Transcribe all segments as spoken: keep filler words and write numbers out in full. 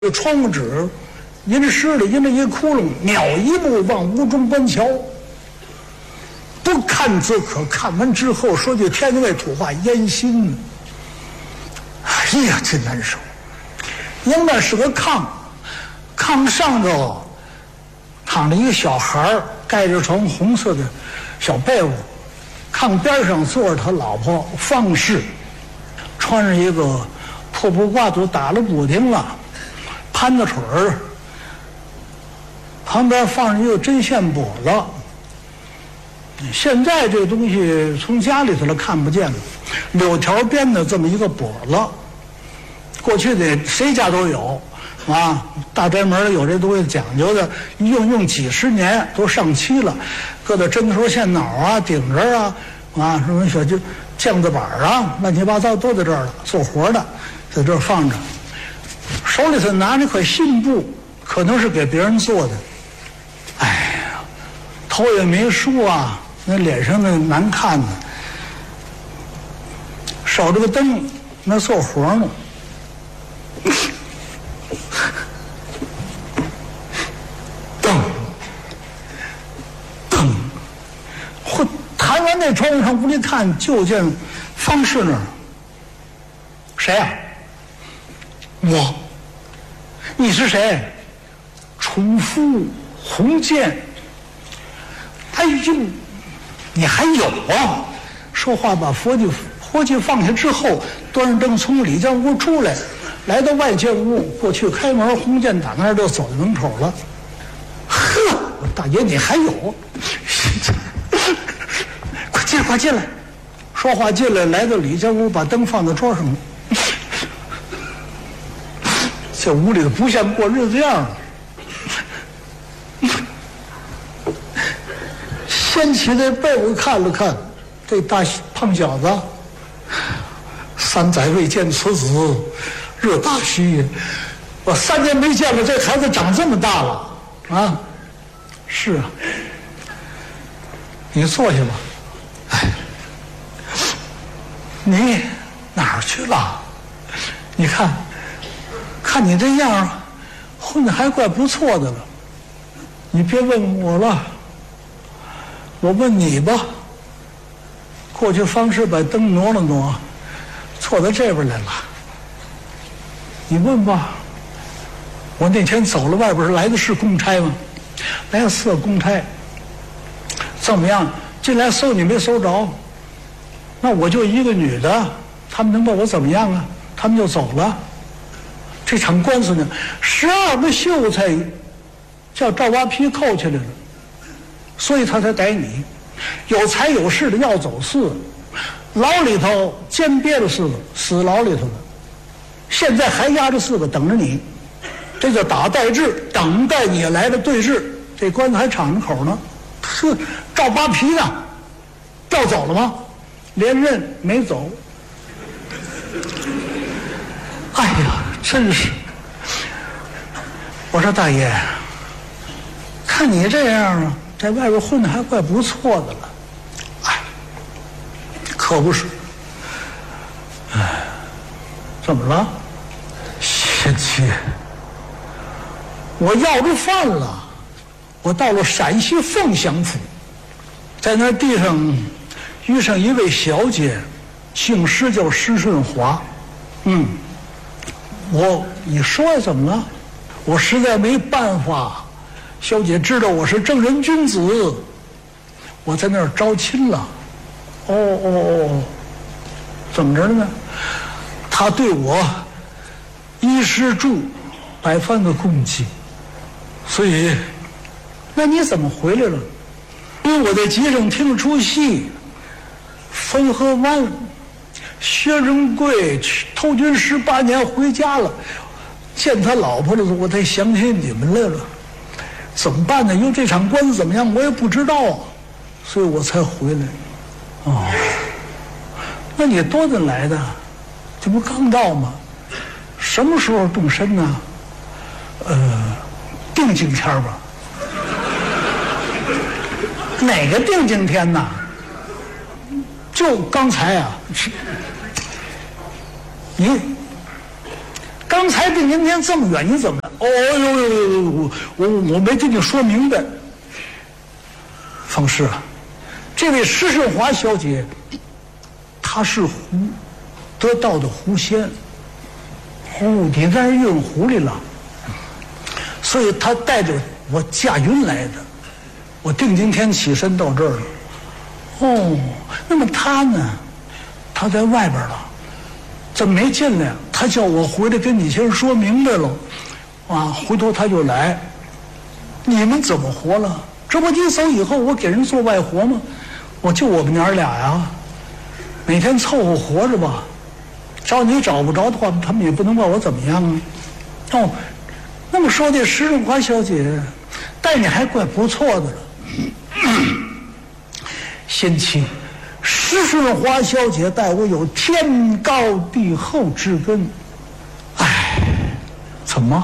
这窗户纸阴湿的，阴了一窟窿，秒一步往屋中观瞧。不看则可，看完之后说句天津卫土话，烟心。哎呀，真难受。迎面是个炕，炕上头躺着一个小孩，盖着床红色的小被窝，炕边上坐着他老婆方氏，穿着一个破布褂子，打了补丁了，盘着腿儿，旁边放着一个针线簸子。现在这个东西从家里头来看不见了，柳条编的这么一个簸子，过去的谁家都有啊，大宅门里有这东西讲究的，用用几十年都上漆了，搁到针头线脑啊、顶针啊啊，什么小就酱子板啊，乱七八糟都在这儿了，做活的在这儿放着，手里头拿着块信布，可能是给别人做的。哎呀，头也没梳啊，那脸上那难看的，少着个灯，那做活呢。噔噔，我弹完那窗户上屋里看，就见方氏那儿。谁呀、啊？我。你是谁？楚夫鸿渐。哎呦，你还有啊！说话把佛具佛具放下之后，端着灯从里间屋出来，来到外间屋，过去开门，鸿渐打那儿就走到门口了。呵，我大爷你还有？快进来，快进来！说话进来，来到里间屋，把灯放在桌上。这屋里头不像过日子样了。掀起这被窝看了看，这大胖小子，三载未见此子，热大须。我三年没见了，这孩子长这么大了啊！是啊，你坐下吧。哎，你哪儿去了？你看，看你这样，混得还怪不错的了。你别问我了。我问你吧，过去方式把灯挪了挪，错到这边来了。你问吧，我那天走了，外边来的是公差吗？来了四个公差，怎么样？进来搜你没搜着，那我就一个女的，他们能把我怎么样啊？他们就走了。这场官司呢，十二个秀才叫赵八皮扣起来了。所以他才逮你，有财有势的要走四个，牢里头监憋了四个，死牢里头的，现在还压着四个等着你，这叫打待制，等待你来的对峙。这官司还敞着口呢。呵，赵八皮呢？调走了吗？连任没走。哎呀，真是！我说大爷，看你这样啊，在外边混的还怪不错的了。哎，可不是。哎，怎么了？贤妻，我要着饭了。我到了陕西凤翔府，在那地上遇上一位小姐，姓施，叫施顺华。嗯，我你说呀，怎么了？我实在没办法。小姐知道我是正人君子，我在那儿招亲了。哦哦哦，怎么着呢？他对我衣食住百般的供给，所以，那你怎么回来了？因为我在集上听了出戏，汾河湾，薛仁贵偷军十八年回家了，见他老婆了，我才想起你们来了。怎么办呢？因为这场官司怎么样，我也不知道，所以我才回来。哦，那你多大来的？这不刚到吗？什么时候动身呢？呃，定今天吧。哪个定今天呢？就刚才啊，你刚才定今天这么远，你怎么了？哦呦呦呦呦，我我没跟你说明白。方士啊，这位石胜华小姐，她是狐得道的狐仙，狐你在这运狐狸了，所以她带着我驾云来的。我定今天起身到这儿了。哦，那么她呢？她在外边了，怎么没进来？她叫我回来跟你先说明白了。啊，回头她就来。你们怎么活了？这不你走以后，我给人做外活吗？我就我们娘俩呀，每天凑合活着吧。找你找不着的话，他们也不能把我怎么样啊。哦，那么说这石胜华小姐待你还怪不错的了。贤妻，石胜华小姐待我有天高地厚之根。哎，怎么？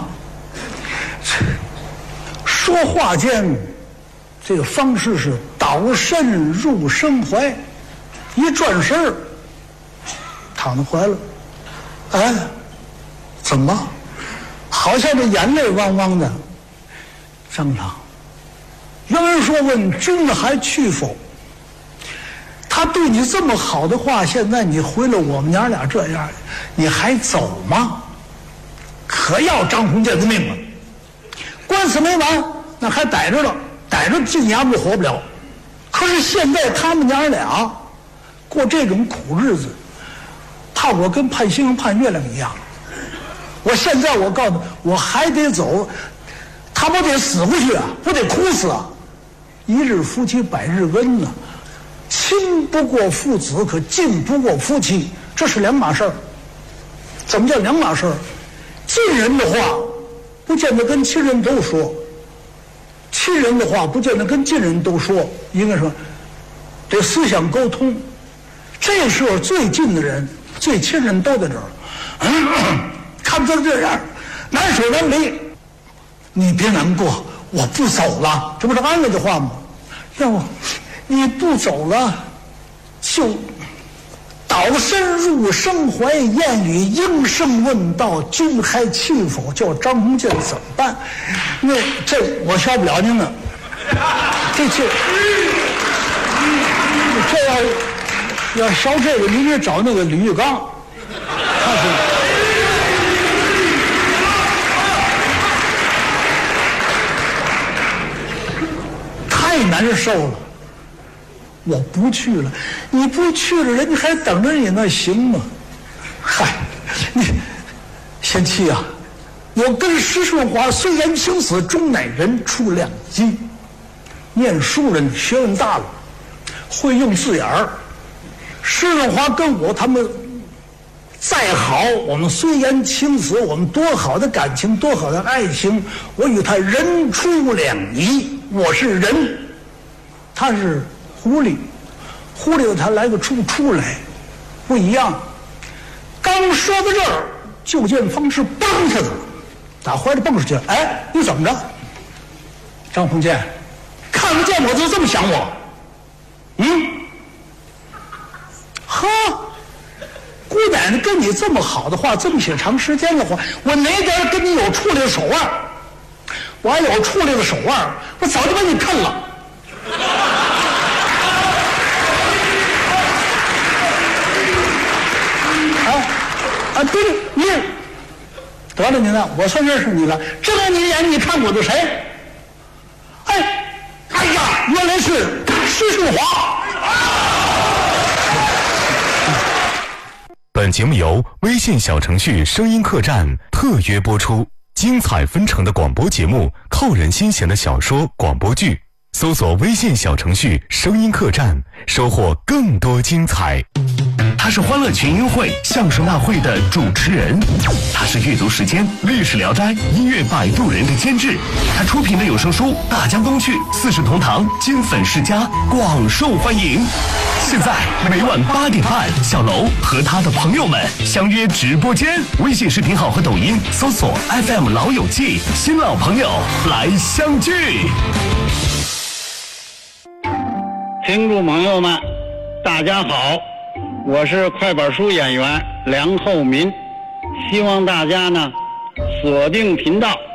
说话间，这个方式是倒身入生怀，一转身儿躺在怀了。哎，怎么？好像这眼泪汪汪的。张长，有人说问君还去否？他对你这么好的话，现在你回了我们娘俩这样，你还走吗？可要张鸿渐的命了！官司没完，那还逮着了，逮着进衙门活不了。可是现在他们娘俩过这种苦日子，怕我跟盼星星盼月亮一样。我现在我告诉你，我还得走，他不得死回去啊，不得哭死啊！一日夫妻百日恩呢、啊，亲不过父子，可近不过夫妻，这是两码事儿。怎么叫两码事儿？近人的话不见得跟亲人都说，亲人的话不见得跟近人都说，应该说得思想沟通。这时候最近的人最亲人都在这儿、嗯、看他这样难舍难离，你别难过，我不走了，这不是安慰的话吗？要不你不走了，就倒身入生怀。燕语应声问道：“君还去否？”叫张鸿渐怎么办？那这我消不了您了。这这这要要消这个，您得找那个李玉刚，他是太难受了。我不去了，你不去了，人家还等着你，那行吗？嗨，你贤妻啊，我跟石顺华虽然青死，终乃人出两机。念书人学问大了，会用字眼儿。石顺华跟我他们再好，我们虽然青死，我们多好的感情，多好的爱情，我与他人出两仪。我是人，他是狐狸，狐狸他来个出出来，不一样。刚说到这儿，就见方士蹦一下子打怀里蹦出去了。哎，你怎么着？张鸿渐，看不见我就这么想我？嗯？呵，姑奶奶跟你这么好的话，这么些长时间的话，我哪点跟你有处理的手腕？我要有处理的手腕，我早就把你啃了。啊，对，你得了，您呢？我算认识你了。睁开你眼，你看我的谁？哎，哎呀，原来是石顺华。 本节目由微信小程序声音客栈特约播出，精彩纷呈的广播节目，扣人心弦的小说广播剧，搜索微信小程序声音客栈，收获更多精彩。他是欢乐群英会相声大会的主持人，他是阅读时间历史聊斋音乐摆渡人的监制，他出品的有声书《大江东去》《四世同堂》《金粉世家》广受欢迎。现在每晚八点半，小楼和他的朋友们相约直播间，微信视频号和抖音搜索 F M 老友记，新老朋友来相聚。 听众朋友们，大家好，我是快板书演员梁厚民，希望大家呢锁定频道。